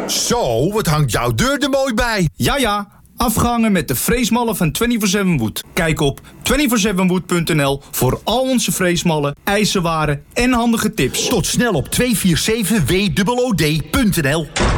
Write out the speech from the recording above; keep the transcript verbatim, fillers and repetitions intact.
Zo, wat hangt jouw deur er mooi bij. Ja, ja, afgehangen met de freesmallen van vierentwintig zeven Wood. Kijk op vierentwintig zeven wood punt n l voor al onze freesmallen, ijzerwaren en handige tips. Tot snel op twee vier zeven w o o d punt n l.